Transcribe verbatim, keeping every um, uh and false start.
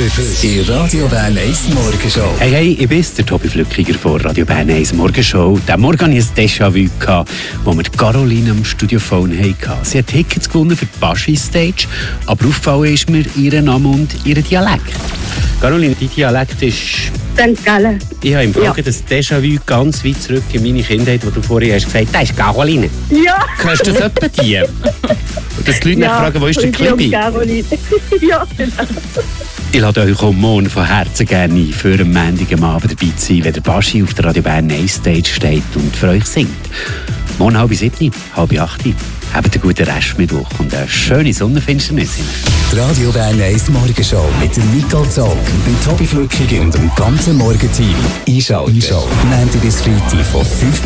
Heute in Radio Bern eins Morgenshow. Hey, hey, ich bin der Tobi Flückiger von Radio Bern eins Morgenshow. Diesen Morgen hatte ich ein Déjà-vu, wo wir Caroline am Studiophone hatten. Sie hat Tickets gewonnen für die Baschi-Stage, aber aufgefallen ist mir ihr Name und ihr Dialekt. Caroline, dein Dialekt ist... Sankt Gallen. Ich habe im Frage Ja. das Déjà-vu ganz weit zurück in meine Kindheit, wo du vorhin hast gesagt, das ist Caroline. Ja. Hörst du das etwa die? Und dass die Leute ja, fragen, wo ist der Klibi? Caroline. Ja, genau. Ich lade euch auch morgen von Herzen gerne ein, für am Montag am Abend dabei zu sein, wenn der Baschi auf der Radio Bern eins Stage steht und für euch singt. Morgen halb sieben, halb acht. Habt einen guten Restmittwoch und eine schöne Sonnenfinsternis. Die Radio Bern eins Morgenshow mit dem Nicole Zog, dem Tobi Flückiger und dem ganzen Morgenteam. Einschalten. Einschalten. Montag bis Freitag von fünf